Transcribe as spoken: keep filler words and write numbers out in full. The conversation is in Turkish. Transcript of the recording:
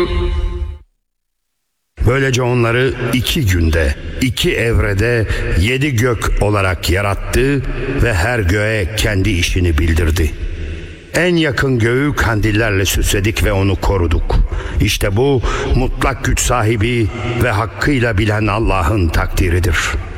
Böylece onları iki günde, iki evrede, yedi gök olarak yarattı ve her göğe kendi işini bildirdi. En yakın göğü kandillerle süsledik ve onu koruduk. İşte bu mutlak güç sahibi ve hakkıyla bilen Allah'ın takdiridir.